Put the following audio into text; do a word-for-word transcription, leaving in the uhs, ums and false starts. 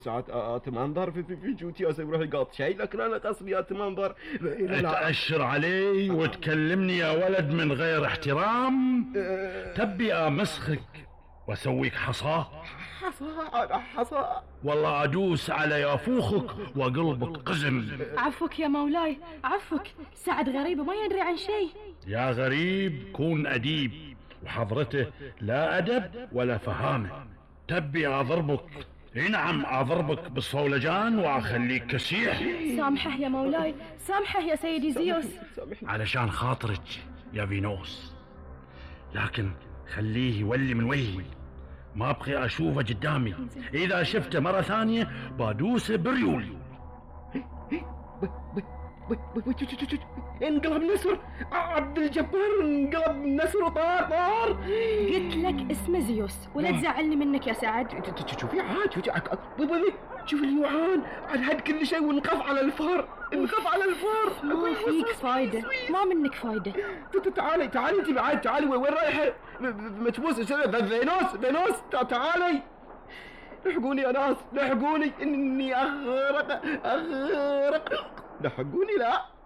ساعات اتمنظر في في في جوتي اسوي روحي قاط شيء، لكن انا قصدي اتمنظر. تأشر علي وتكلمني يا ولد من غير احترام؟ تبي امسخك واسويك حصاه؟ حصى حصى والله ادوس على يافوخك واقلبك قزم. عفوك يا مولاي عفوك، سعد غريب وما يدري عن شيء. يا غريب كون اديب، وحضرته لا ادب ولا فهامه. تبي اضربك؟ اي نعم اضربك بالصولجان واخليك كسيح. سامحه يا مولاي، سامحه يا سيدي زيوس. علشان خاطرك يا فينوس، لكن خليه يولي من وجهي، ما ابغي اشوفه قدامي. اذا شفته مرة ثانية بدوسه بريولي. انقلب نسر عبد الجبار، انقلب نسر وطار طار. قلت لك اسمه زيوس ولا تزعلني منك يا سعد. شوفي عاد شوف اليوعان عاد هاد كل شيء ونقف على الفار، نقف على الفار. ما فيك فايدة، ما منك فايدة. تعالي تعالي انت بعد، تعالي. وين رايحة؟ متبوس فينوس فينوس تعالي. لحقوني يا ناس، لحقوني اني اغرق اغرق. لحقوني. لا